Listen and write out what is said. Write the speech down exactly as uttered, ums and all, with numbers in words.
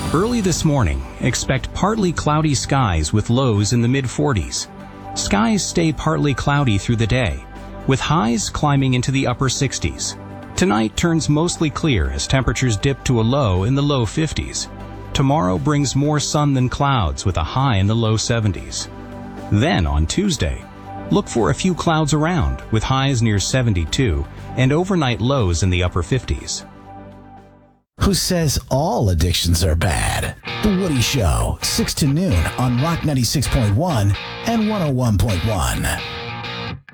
Early this morning, expect partly cloudy skies with lows in the mid forties. Skies stay partly cloudy through the day, with highs climbing into the upper sixties. Tonight turns mostly clear as temperatures dip to a low in the low fifties. Tomorrow brings more sun than clouds with a high in the low seventies. Then on Tuesday, look for a few clouds around with highs near seventy-two and overnight lows in the upper fifties. Who says all addictions are bad? The Woody Show, six to noon on Rock ninety-six point one and one oh one point one.